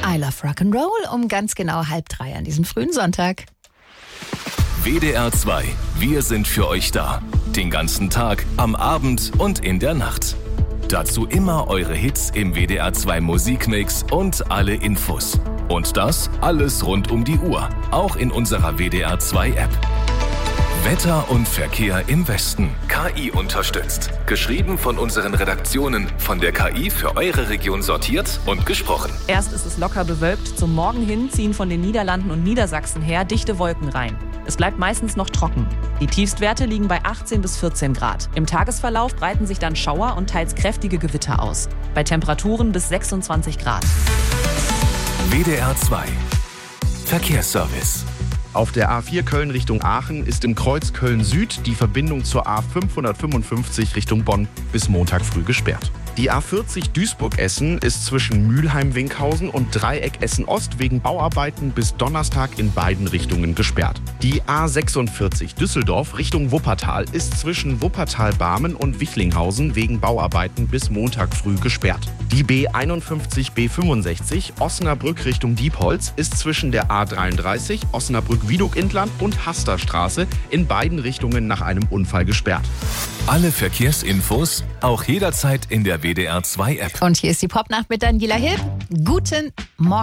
I Love Rock'n'Roll um ganz genau 2:30 an diesem frühen Sonntag. WDR 2. Wir sind für euch da. Den ganzen Tag, am Abend und in der Nacht. Dazu immer eure Hits im WDR 2 Musikmix und alle Infos. Und das alles rund um die Uhr. Auch in unserer WDR 2 App. Wetter und Verkehr im Westen. KI unterstützt. Geschrieben von unseren Redaktionen. Von der KI für eure Region sortiert und gesprochen. Erst ist es locker bewölkt. Zum Morgen hin ziehen von den Niederlanden und Niedersachsen her dichte Wolken rein. Es bleibt meistens noch trocken. Die Tiefstwerte liegen bei 18 bis 14 Grad. Im Tagesverlauf breiten sich dann Schauer und teils kräftige Gewitter aus. Bei Temperaturen bis 26 Grad. WDR 2. Verkehrsservice. Auf der A4 Köln Richtung Aachen ist im Kreuz Köln-Süd die Verbindung zur A555 Richtung Bonn bis Montag früh gesperrt. Die A40 Duisburg-Essen ist zwischen Mülheim-Winkhausen und Dreieck Essen-Ost wegen Bauarbeiten bis Donnerstag in beiden Richtungen gesperrt. Die A46 Düsseldorf Richtung Wuppertal ist zwischen Wuppertal-Barmen und Wichlinghausen wegen Bauarbeiten bis Montag früh gesperrt. Die B51/B65 Osnabrück Richtung Diepholz ist zwischen der A33 Osnabrück-Wieduk-Intland und Hasterstraße in beiden Richtungen nach einem Unfall gesperrt. Alle Verkehrsinfos auch jederzeit in der WDR 2 App. Und hier ist die Popnacht mit Daniela Hill. Guten Morgen.